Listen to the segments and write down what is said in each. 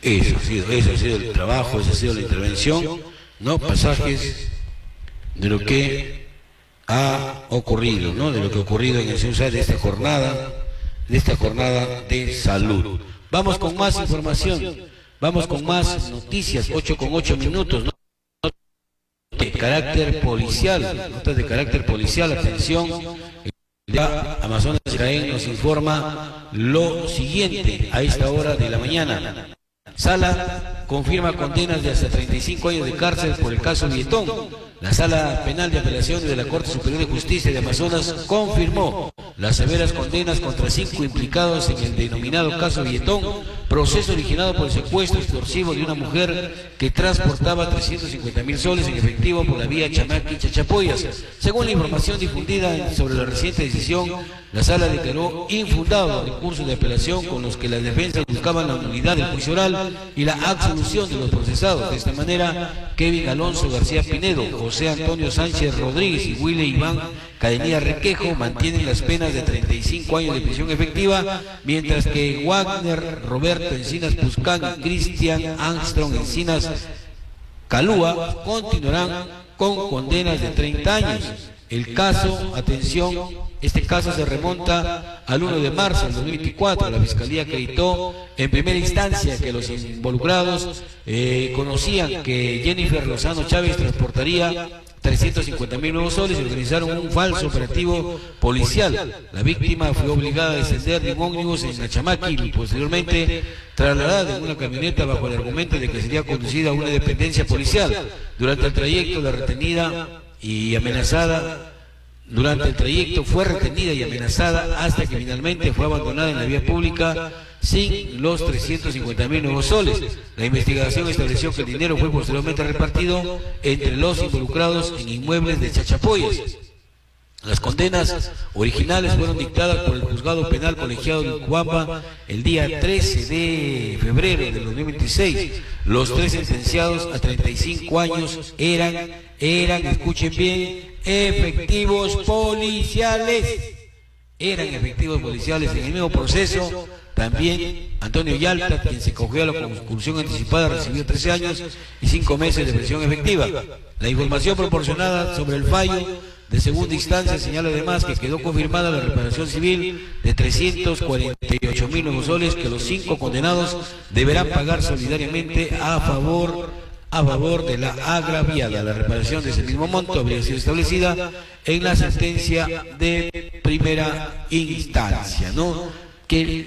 Eso ha sido el trabajo, esa ha sido la intervención, ¿no? Pasajes de lo que ha ocurrido, ¿no? De lo que ha ocurrido en el CEUSA de esta jornada de salud. Vamos con más información, vamos con más noticias, 8:08, ¿no? De carácter policial, notas de carácter policial, atención. Amazonas Jaén nos informa lo siguiente a esta hora de la mañana. Sala confirma condenas de hasta 35 años de cárcel por el caso Vietón. La Sala Penal de Apelaciones de la Corte Superior de Justicia de Amazonas confirmó las severas condenas contra 5 implicados en el denominado caso Vietón, proceso originado por el secuestro extorsivo de una mujer que transportaba 350.000 soles en efectivo por la vía Chamaqui-Chachapoyas. Según la información difundida sobre la reciente decisión, la Sala declaró infundado los recursos de apelación con los que las defensas buscaban la nulidad del juicio oral y la absolución de los procesados. De esta manera, Kevin Alonso García Pinedo, José Antonio Sánchez Rodríguez y Willy Iván Cadenía Requejo mantienen las penas de 35 años de prisión efectiva, mientras que Wagner Roberto Encinas Puscán y Cristian Armstrong Encinas Calúa continuarán con condenas de 30 años. El caso, atención, este caso se remonta al 1 de marzo del 2024. La Fiscalía acreditó en primera instancia que los involucrados conocían que Jennifer Lozano Chávez transportaría 350.000 nuevos soles y organizaron un falso operativo policial. La víctima fue obligada a descender de un ómnibus en Achamaquil y posteriormente trasladada en una camioneta bajo el argumento de que sería conducida a una dependencia policial. Durante el trayecto, la retenida y amenazada. Durante el trayecto fue retenida y amenazada hasta que finalmente fue abandonada en la vía pública sin los 350.000 nuevos soles. La investigación estableció que el dinero fue posteriormente repartido entre los involucrados en inmuebles de Chachapoyas. Las condenas originales fueron dictadas por el Juzgado Penal Colegiado de Ucuapa el día 13 de febrero del 2026. Los 3 sentenciados a 35 años eran, escuchen bien, efectivos policiales. Eran efectivos policiales. En el mismo proceso, también Antonio Yalta, quien se acogió a la conclusión anticipada, recibió 13 años y 5 meses de prisión efectiva. La información proporcionada sobre el fallo de segunda instancia señala además que quedó confirmada la reparación civil de 348.000 nuevos soles que los 5 condenados deberán pagar solidariamente a favor de la agraviada. La reparación de ese mismo monto habría sido establecida en la sentencia de primera instancia, ¿no? Qué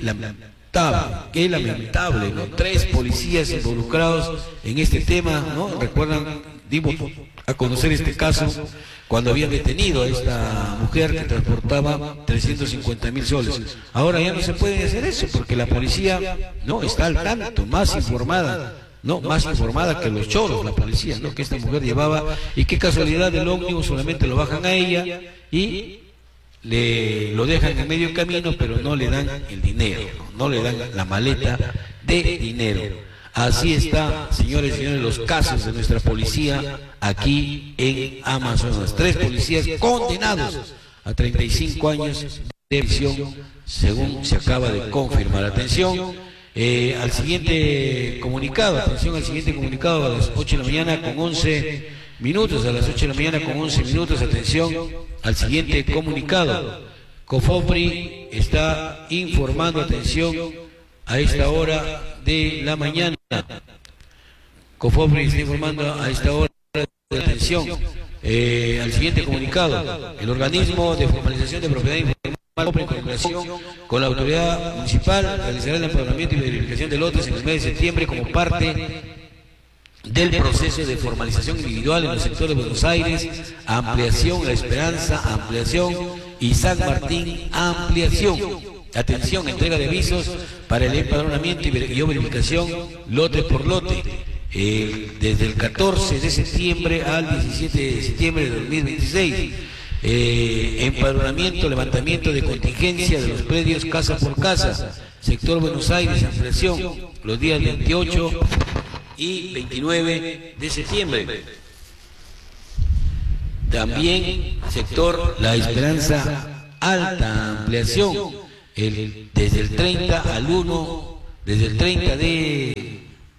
lamentable, ¿no? 3 policías involucrados en este tema, ¿no? Recuerdan, dimos a conocer este caso cuando habían detenido a esta mujer que transportaba 350.000 soles. Ahora ya no se puede hacer eso porque la policía no está al tanto, más informada que los choros, la policía, ¿no? Que esta mujer llevaba, y qué casualidad, el ómnibus solamente lo bajan a ella y lo dejan en medio camino, pero no le dan el dinero, no le dan la maleta de dinero. Así está, señores y señores, los casos de nuestra policía aquí en Amazonas. 3 policías condenados a 35 años de prisión, según se acaba de confirmar. Atención al siguiente comunicado, a las 8 de la mañana con 11 minutos, atención al siguiente comunicado. COFOPRI está informando, atención, a esta hora de la mañana. COFOPRI está informando a esta hora de atención al siguiente comunicado. El organismo de formalización de propiedad informal COFOPRI, en colaboración con la autoridad municipal, realizará el empadronamiento y verificación de lotes en el mes de septiembre como parte del proceso de formalización individual en los sectores de Buenos Aires, ampliación, La Esperanza, ampliación y San Martín, ampliación. Atención, entrega de avisos para el empadronamiento y verificación lote por lote. Desde el 14 de septiembre al 17 de septiembre de 2026. Empadronamiento, levantamiento de contingencia de los predios casa por casa. Sector Buenos Aires, ampliación, los días 28 y 29 de septiembre. También sector La Esperanza, alta ampliación. Desde el 30 al 1, desde el 30 de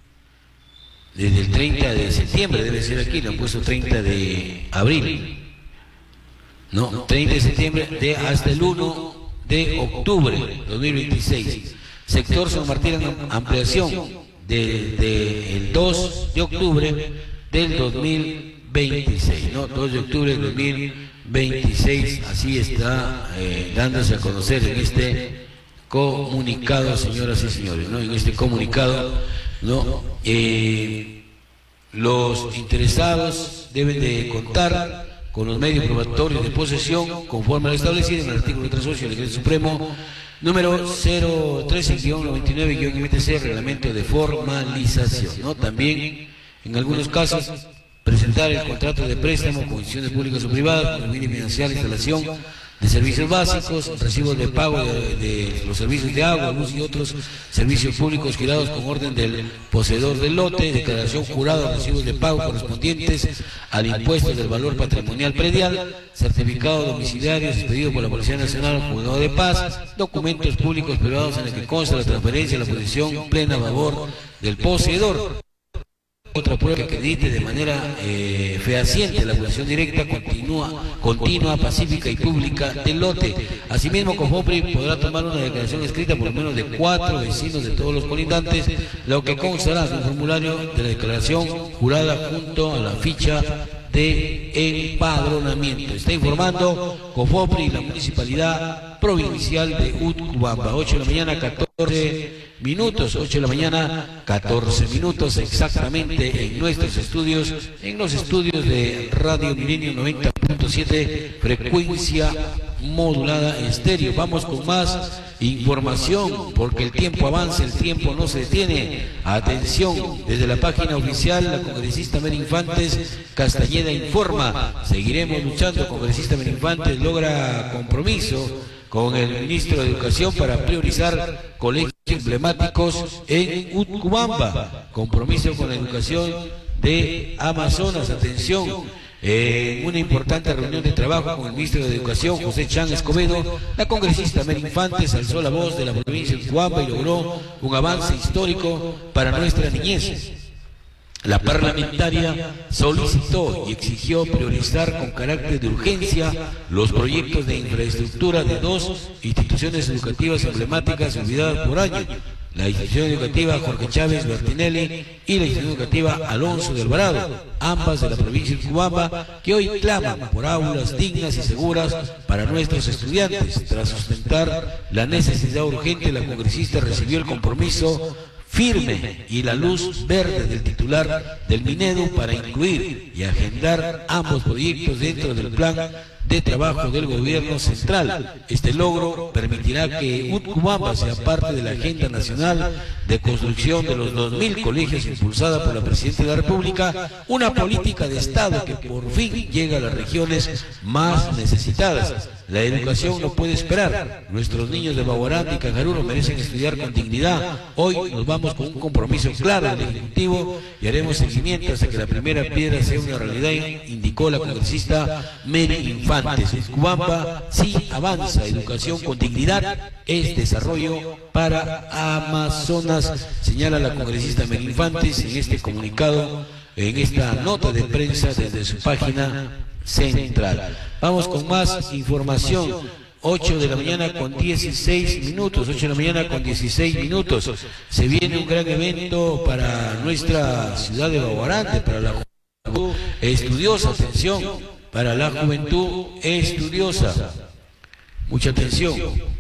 desde el 30 de septiembre, debe ser aquí, lo han puesto 30 de abril, no, 30 de septiembre hasta el 1 de octubre 2026. Sector San Martín, ampliación desde el 2 de octubre del 2026, ¿no? 2 de octubre del 2026, así está dándose a conocer en este comunicado, señoras y señores, ¿no? En este comunicado, ¿no? Los interesados deben de contar con los medios probatorios de posesión conforme a lo establecido en el artículo 38 del Decreto Supremo número 013-99-MTC, reglamento de formalización, ¿no? También, en algunos casos, presentar el contrato de préstamo con instituciones públicas o privadas, con el fin de financiar la instalación de servicios básicos, recibos de pago de los servicios de agua, luz y otros servicios públicos girados con orden del poseedor del lote, declaración jurada de recibos de pago correspondientes al impuesto del valor patrimonial predial, certificado domiciliario expedido por la Policía Nacional al Juzgado de Paz, documentos públicos privados en el que consta la transferencia de la posición plena a favor del poseedor. Otra prueba que acredite de manera fehaciente la posesión directa, continua, pacífica y pública del lote. Asimismo, COFOPRI podrá tomar una declaración escrita por lo menos de 4 vecinos de todos los colindantes, lo que constará en un formulario de la declaración jurada junto a la ficha de empadronamiento. Está informando COFOPRI, la Municipalidad Provincial de Utcubamba. 8 de la mañana, 14 minutos, 8 de la mañana, 14 minutos exactamente en nuestros estudios, en los estudios de Radio Milenio 90.7, frecuencia modulada estéreo. Vamos con más información, porque el tiempo avanza, el tiempo no se detiene. Atención, desde la página oficial, la congresista Mary Infantes Castañeda informa: seguiremos luchando. Congresista Mary Infantes logra compromiso con el ministro de Educación para priorizar colegios emblemáticos en Utcubamba. Compromiso con la educación de Amazonas. Atención, una importante reunión de trabajo con el ministro de Educación, José Chan Escobedo, la congresista Mary Infantes alzó la voz de la provincia de Utcubamba y logró un avance histórico para nuestra niñez. La parlamentaria solicitó y exigió priorizar con carácter de urgencia los proyectos de infraestructura de 2 instituciones educativas emblemáticas olvidadas por años: la institución educativa Jorge Chávez Bertinelli y la institución educativa Alonso de Alvarado, ambas de la provincia de Utcubamba, que hoy claman por aulas dignas y seguras para nuestros estudiantes. Tras sustentar la necesidad urgente, la congresista recibió el compromiso firme y la luz verde del titular del Minedu para incluir y agendar ambos proyectos dentro del plan de trabajo del gobierno central. Este logro permitirá que Utcubamba sea parte de la agenda nacional de construcción de los 2000 colegios impulsada por la Presidenta de la República, una política de Estado que por fin llega a las regiones más necesitadas. La educación no puede esperar. Nuestros niños de Baguaranda y Cajaruro merecen estudiar con dignidad. Hoy nos vamos con un compromiso claro del Ejecutivo y haremos seguimiento hasta que la primera piedra sea una realidad, indicó la congresista Mary Infantes. Utcubamba sí avanza. Educación con dignidad es desarrollo para Amazonas, señala la congresista Mary Infantes en este comunicado, en esta nota de prensa desde su página central. Vamos con más información. 8 de la mañana con 16 minutos, 8 de la mañana con 16 minutos. Se viene un gran evento para nuestra ciudad de Baguarande, para la juventud estudiosa. Atención, para la juventud estudiosa. Mucha atención.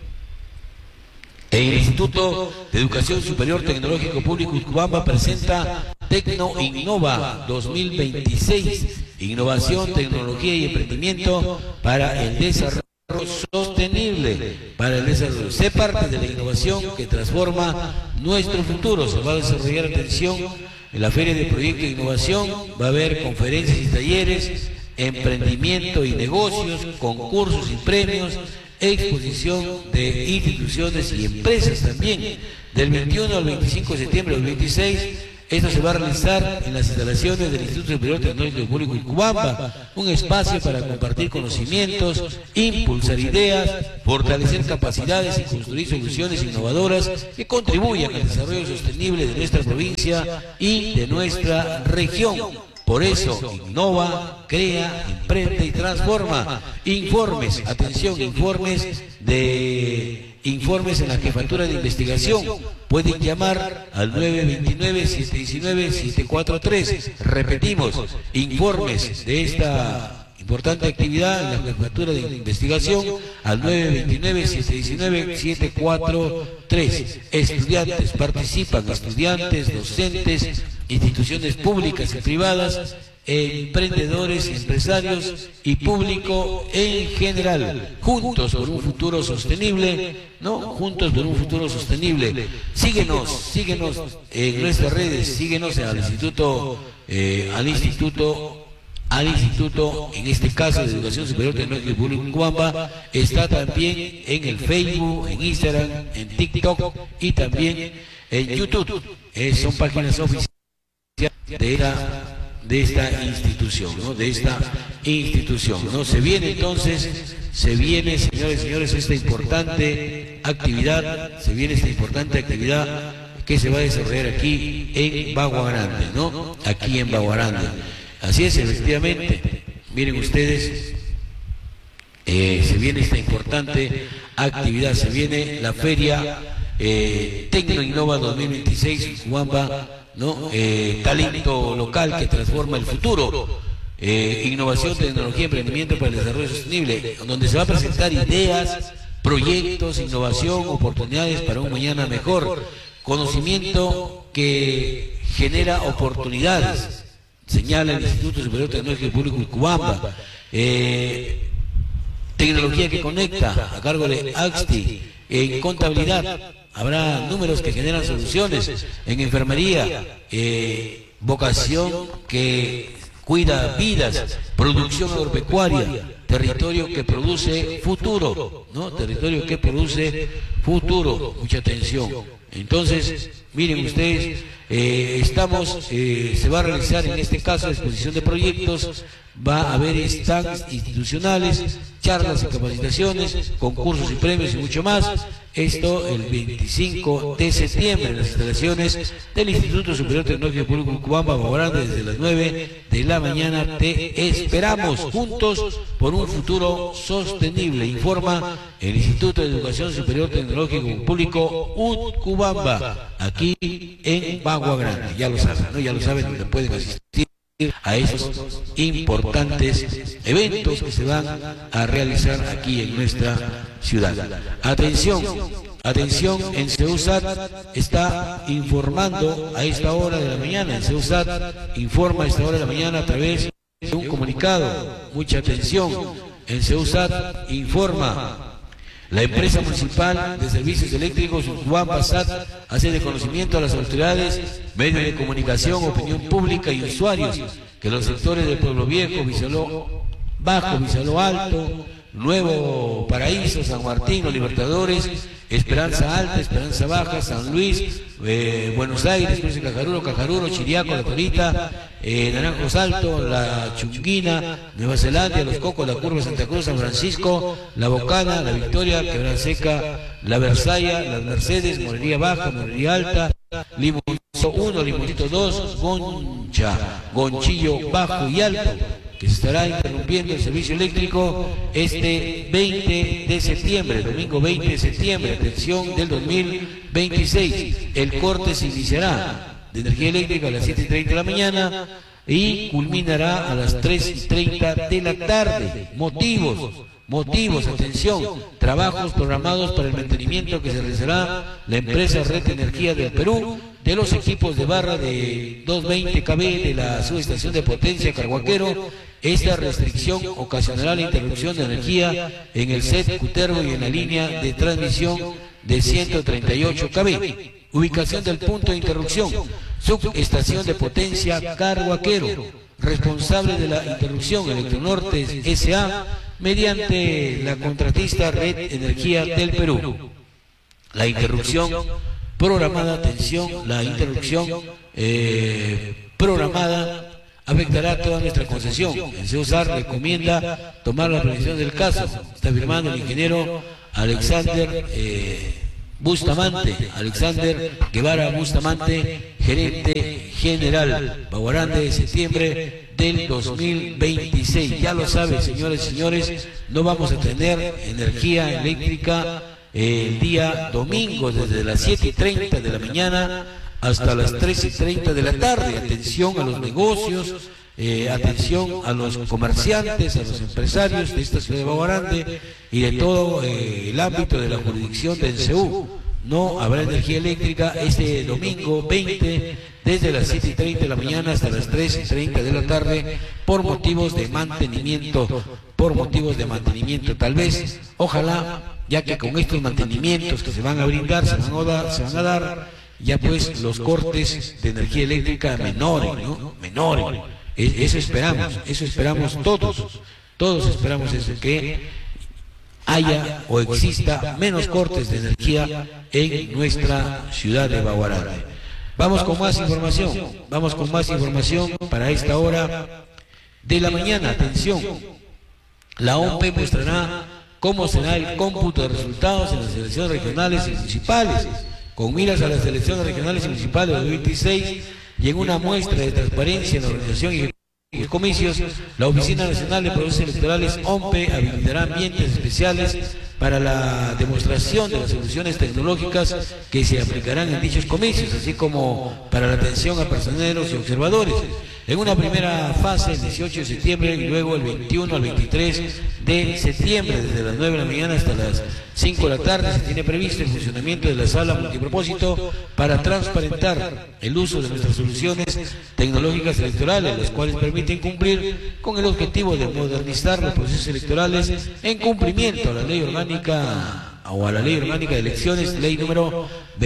El Instituto de Educación Superior Tecnológico Público Utcubamba presenta Tecno Innova 2026, innovación, tecnología y emprendimiento para el desarrollo sostenible, para el desarrollo. Sé parte de la innovación que transforma nuestro futuro. Se va a desarrollar, atención, en la Feria de Proyecto de Innovación. Va a haber conferencias y talleres, emprendimiento y negocios, concursos y premios, exposición de instituciones y empresas también. Del 21 al 25 de septiembre del 26 Esto se va a realizar en las instalaciones del Instituto Superior Tecnológico Público Cubamba, un espacio para compartir conocimientos, impulsar ideas, fortalecer capacidades y construir soluciones innovadoras que contribuyan al desarrollo sostenible de nuestra provincia y de nuestra región. Por eso, innova, crea, emprende y transforma. Informes, atención, informes en la jefatura de investigación. Pueden llamar al 929-719-743. Repetimos, informes de esta importante actividad en la jefatura de investigación al 929-719-743. Estudiantes, participan estudiantes, docentes, instituciones públicas y privadas, emprendedores, empresarios y público en general. Juntos por un futuro sostenible, ¿no? Juntos por un futuro sostenible. Síguenos en nuestras redes, síguenos al instituto, en este caso de Educación Superior Tecnológica y Público en Cubamba. Está también en el Facebook, en Instagram, en TikTok y también en YouTube. Son páginas oficiales de esta institución, ¿no? De esta institución, ¿no? Se viene entonces, señores y señores, esta importante actividad, que se va a desarrollar aquí en Bagua Grande, ¿no? Aquí en Bagua Grande. Así es, efectivamente. Miren ustedes, se viene esta importante actividad, se viene la feria Tecno Innova 2026 Cubamba, ¿no? Talento local que transforma el futuro. Innovación, tecnología, emprendimiento para el desarrollo sostenible, donde se va a presentar ideas, proyectos, innovación, oportunidades para un mañana mejor, conocimiento que genera oportunidades, señala el Instituto Superior Tecnológico Público Cubamba. Tecnología que conecta, a cargo de AXTI. En contabilidad habrá números que generan soluciones. En enfermería, vocación que cuida vidas, producción agropecuaria, territorio que produce futuro, ¿no? Territorio que produce futuro. Mucha atención. Entonces, miren ustedes, se va a realizar en este caso exposición de proyectos, va a haber stands institucionales, charlas y capacitaciones, concursos y premios y mucho más. Esto el 25 de septiembre en las instalaciones del Instituto Superior Tecnológico Público Cubamba, Bagua Grande, desde las 9 de la mañana. Te esperamos, juntos por un futuro sostenible, informa el Instituto de Educación Superior Tecnológico Público Cubamba, aquí en Bagua Grande. Ya lo saben, ¿no? Ya lo saben, donde pueden asistir a esos importantes eventos que se van a realizar aquí en nuestra ciudad. Atención, en CEUSAT está informando a esta hora de la mañana. En CEUSAT informa a esta hora de la mañana a través de un comunicado. Mucha atención. En CEUSAT informa: la empresa municipal de servicios eléctricos Cubamba SAT hace de conocimiento a las autoridades, medios de comunicación, opinión pública y usuarios que los sectores del Pueblo Viejo, Vizaló Bajo, Vizaló Alto, Nuevo Paraíso, San Martín, Los Libertadores, Esperanza Alta, Esperanza Baja, San Luis, Buenos Aires, Cruz de Cajaruro, Chiriaco, La Torita, Naranjos Alto, La Chunguina, Nueva Zelanda, Los Cocos, La Curva, Santa Cruz, San Francisco, La Bocana, La Victoria, Quebrada Seca, La Versalla, Las Mercedes, Morería Baja, Morería Alta, Limoncito 1, Limoncito 2, Gonchillo Bajo y Alto, que se estará interrumpiendo el servicio eléctrico este 20 de septiembre, domingo 20 de septiembre, atención, del 2026. El corte se iniciará de energía eléctrica a las 7:30 de la mañana y culminará a las 3:30 de la tarde. Motivos, atención, trabajos programados para el mantenimiento que se realizará la empresa Red de Energía del Perú de los equipos de barra de 220 kV de la subestación de potencia Carhuaquero. Esta restricción ocasionará la interrupción de energía en el set Cutervo y en la línea de transmisión de 138 kV. Ubicación del punto de interrupción: subestación de potencia Carhuaquero. Responsable de la interrupción: Electronorte S.A. mediante la contratista Red Energía del Perú. La interrupción programada, atención, la interrupción programada afectará toda nuestra concesión. El CEUSAR recomienda tomar la prevención del caso. Está firmando el ingeniero Alexander Alexander Guevara Bustamante, gerente general, Baguarande, de septiembre del 2026. Ya lo saben, señores y señores, no vamos a tener energía eléctrica el día domingo desde las 7:30 de la mañana hasta las 3:30 de la tarde. Atención a los negocios, atención a los comerciantes, a los empresarios de esta ciudad de Baguarande y de todo el ámbito de la jurisdicción del CEU. No habrá energía eléctrica este domingo 20 desde las 7:30 de la mañana hasta las 3:30 de la tarde por motivos de mantenimiento, tal vez, ojalá, ya que con estos mantenimientos que se van a brindar, se van a dar ya pues los cortes de energía eléctrica menoren, ¿no? Menoren. Eso esperamos todos esperamos eso, que haya o exista menos cortes de energía en nuestra ciudad de Baguarande. Vamos con más información para esta hora de la mañana. Atención, la OMPE mostrará cómo será el cómputo de resultados en las elecciones regionales y municipales, con miras a las elecciones regionales y municipales de 2026 y en una muestra de transparencia en la organización y los comicios. La Oficina Nacional de Procesos Electorales, OMPE, habilitará ambientes especiales para la demostración de las soluciones tecnológicas que se aplicarán en dichos comicios, así como para la atención a personeros y observadores. En una primera fase, el 18 de septiembre y luego el 21 al 23 de septiembre, desde las 9 de la mañana hasta las 5 de la tarde, se tiene previsto el funcionamiento de la sala multipropósito para transparentar el uso de nuestras soluciones tecnológicas electorales, las cuales permiten cumplir con el objetivo de modernizar los procesos electorales en cumplimiento a la ley orgánica de elecciones, ley número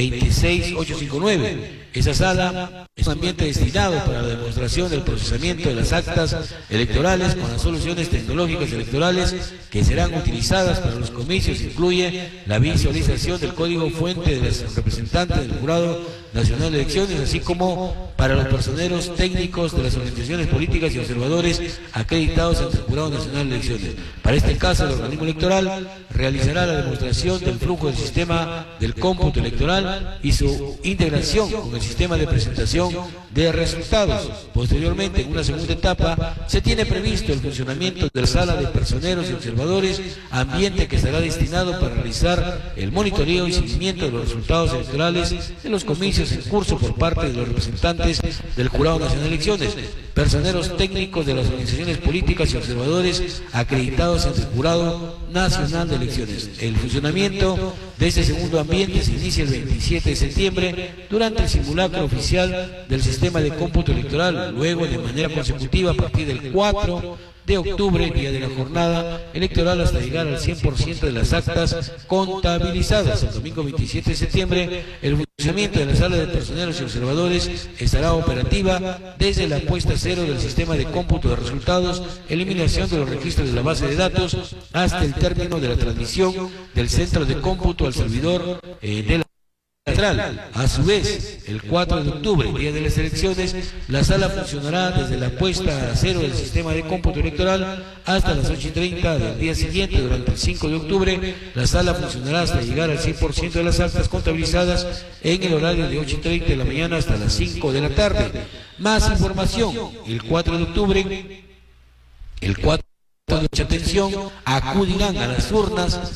26859. Esa sala es un ambiente destinado para la demostración del procesamiento de las actas electorales con las soluciones tecnológicas electorales que serán utilizadas para los comicios. Incluye la visualización del código fuente de los representantes del Jurado Nacional de Elecciones, así como para los personeros técnicos de las organizaciones políticas y observadores acreditados ante el Jurado Nacional de Elecciones. Para este caso, el organismo electoral realizará la demostración del flujo del sistema del cómputo electoral y su integración con el sistema de presentación de resultados. Posteriormente, en una segunda etapa, se tiene previsto el funcionamiento de la sala de personeros y observadores, ambiente que estará destinado para realizar el monitoreo y seguimiento de los resultados electorales de los comicios en curso por parte de los representantes del Jurado Nacional de Elecciones, personeros técnicos de las organizaciones políticas y observadores acreditados ante el Jurado Nacional de Elecciones. El funcionamiento de este segundo ambiente se inicia el 27 de septiembre durante el simulacro oficial del sistema de cómputo electoral, luego de manera consecutiva a partir del 4 de octubre, día de la jornada electoral, hasta llegar al 100% de las actas contabilizadas. El domingo 27 de septiembre, el funcionamiento de la sala de personeros y observadores estará operativa desde la puesta a cero del sistema de cómputo de resultados, eliminación de los registros de la base de datos, hasta el término de la transmisión del centro de cómputo al servidor de la central. A su vez, el 4 de octubre, día de las elecciones, la sala funcionará desde la puesta a cero del sistema de cómputo electoral hasta las 8:30 del día siguiente. Durante el 5 de octubre, la sala funcionará hasta llegar al 100% de las actas contabilizadas en el horario de 8:30 de la mañana hasta las 5 de la tarde. Más información, el 4 de octubre, mucha atención, acudirán a las urnas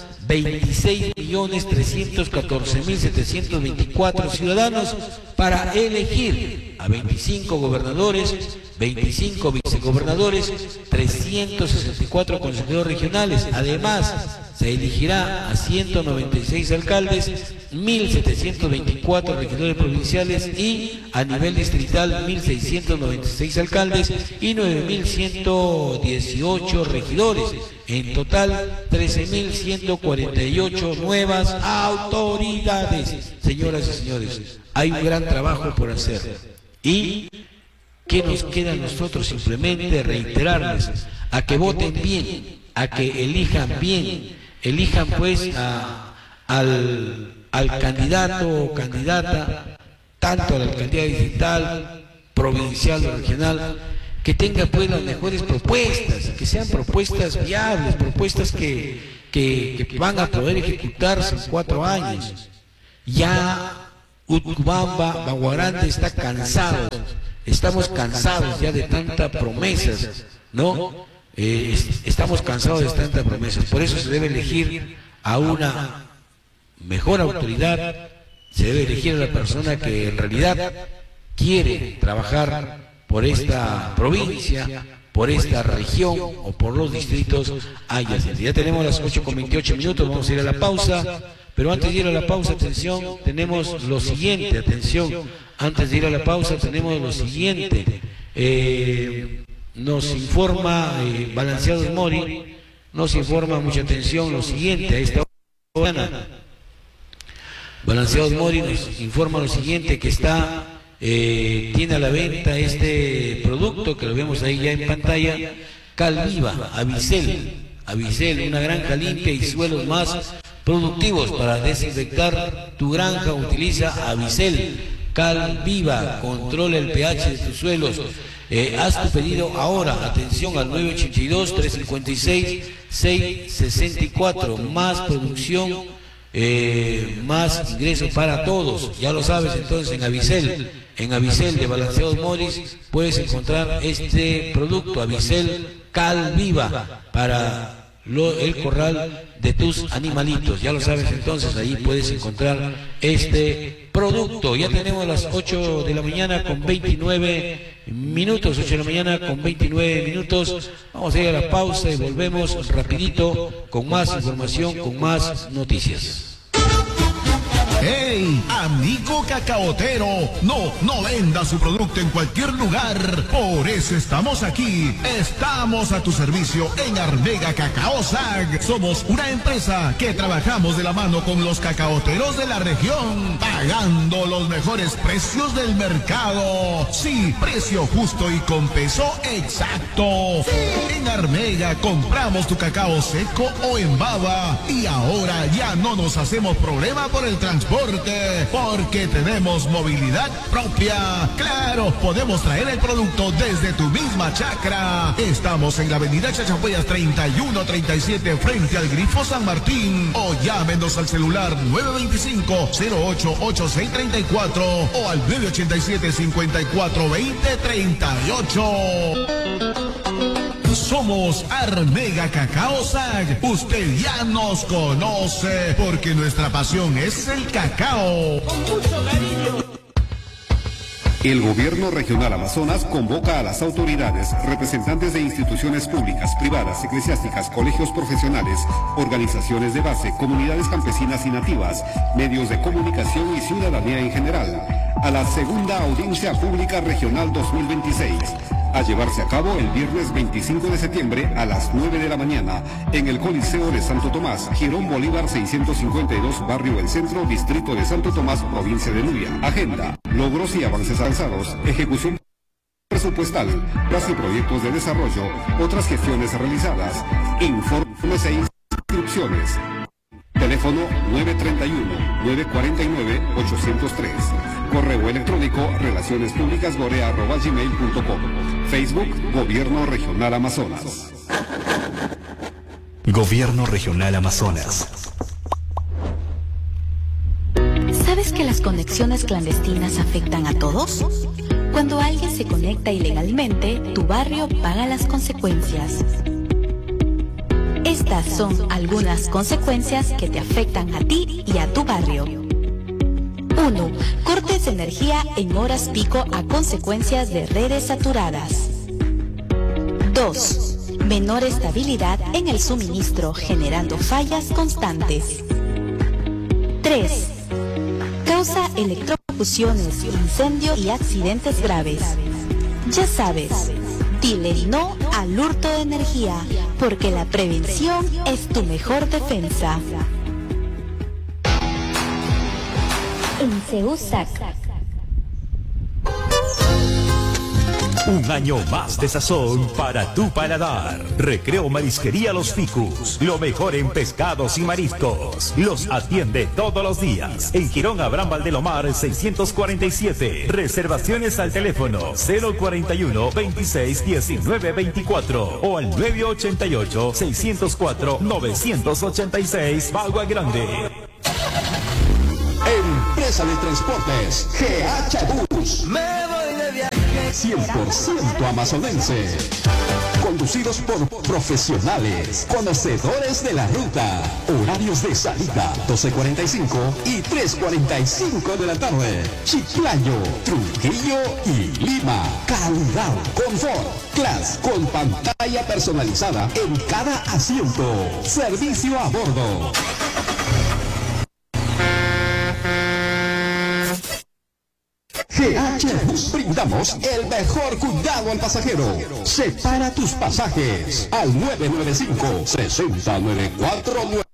26.314.724 ciudadanos para elegir a 25 gobernadores, 25 vicegobernadores, 364 consejeros regionales. Además, se elegirá a 196 alcaldes, 1.724 regidores provinciales y a nivel distrital 1.696 alcaldes y 9.118 regidores. En total, 13.148 nuevas autoridades. Señoras y señores, hay un gran trabajo por hacer. ¿Y qué nos queda a nosotros? Simplemente reiterarles a que voten bien, a que elijan bien, elijan pues a al candidato o candidata, tanto a la alcaldía distrital, provincial o regional, que tenga pues las mejores propuestas, que sean propuestas viables, propuestas que van a poder ejecutarse en 4 años. Ya Utcubamba, Baguarande está cansado, estamos cansados ya de tantas promesas, ¿no? Estamos cansados de tantas promesas, por eso se debe elegir a una mejor autoridad, se debe elegir a la persona que en realidad quiere trabajar por esta provincia, por esta región o por los distritos adyacentes. Ya tenemos las 8:28, vamos a ir a la pausa, pero antes de ir a la pausa, atención, tenemos lo siguiente, atención, antes de ir a la pausa tenemos lo siguiente, nos informa Balanceados Mori, nos informa, mucha atención, lo siguiente, a esta hora, Balanceados Mori nos informa lo siguiente, que tiene a la venta este producto que lo vemos ahí ya en pantalla, Calviva, Avicel, una granja limpia y suelos más productivos para desinfectar tu granja. Utiliza Avicel, Calviva, controla el pH de tus suelos. Haz tu pedido ahora, atención, al 982-356-664, más producción, más ingresos para todos. Ya lo sabes, entonces en Avicel de Balanceados Moris puedes encontrar este producto, Avicel Calviva, para el corral de tus animalitos. Ya lo sabes, entonces ahí puedes encontrar este producto. Ya tenemos las 8 de la mañana con 29 minutos, 8 de la mañana con 29 minutos. Vamos a ir a la pausa y volvemos rapidito con más información, con más noticias. ¡Hey, amigo cacaotero! No venda su producto en cualquier lugar. Por eso estamos aquí. Estamos a tu servicio en Armega Cacao SAG. Somos una empresa que trabajamos de la mano con los cacaoteros de la región, pagando los mejores precios del mercado. Sí, precio justo y con peso exacto. Sí. En Armega compramos tu cacao seco o en baba. Y ahora ya no nos hacemos problema por el transporte, porque tenemos movilidad propia. Claro, podemos traer el producto desde tu misma chacra. Estamos en la avenida Chachapoyas 3137 frente al Grifo San Martín, o llámenos al celular 925-088634 o al 987-542038. Somos Armega Cacao SAG. Usted ya nos conoce, porque nuestra pasión es el cacao. Con mucho cariño. El Gobierno Regional Amazonas convoca a las autoridades, representantes de instituciones públicas, privadas, eclesiásticas, colegios profesionales, organizaciones de base, comunidades campesinas y nativas, medios de comunicación y ciudadanía en general, a la segunda audiencia pública regional 2026, a llevarse a cabo el viernes 25 de septiembre a las 9 de la mañana en el Coliseo de Santo Tomás, Girón Bolívar 652, Barrio El Centro, Distrito de Santo Tomás, Provincia de Luya. Agenda, logros y avances alcanzados, ejecución presupuestal, plazo y proyectos de desarrollo, otras gestiones realizadas, informes e instrucciones. Teléfono 931-949-803. Correo electrónico relacionespublicasgorea@gmail.com. Facebook Gobierno Regional Amazonas. Gobierno Regional Amazonas. ¿Sabes que las conexiones clandestinas afectan a todos? Cuando alguien se conecta ilegalmente, tu barrio paga las consecuencias. Estas son algunas consecuencias que te afectan a ti y a tu barrio. 1. Cortes de energía en horas pico a consecuencias de redes saturadas. 2. Menor estabilidad en el suministro, generando fallas constantes. 3. Causa electrocuciones, incendio y accidentes graves. Ya sabes, dile no al hurto de energía, porque la prevención es tu mejor defensa. En CEUSAC. Un año más de sazón para tu paladar. Recreo Marisquería Los Ficus. Lo mejor en pescados y mariscos. Los atiende todos los días. En Girón Abraham Valdelomar 647. Reservaciones al teléfono 041 26 19 24 o al 988 604 986 Bagua Grande. Empresa de Transportes GH Bus. Me voy de viaje. 100% amazonense. Conducidos por profesionales, conocedores de la ruta. Horarios de salida 12:45 y 3:45 de la tarde. Chiclayo, Trujillo y Lima. Calidad, confort, clase con pantalla personalizada en cada asiento. Servicio a bordo. GH Bus brindamos el mejor cuidado al pasajero. Separa tus pasajes al 995-60-949.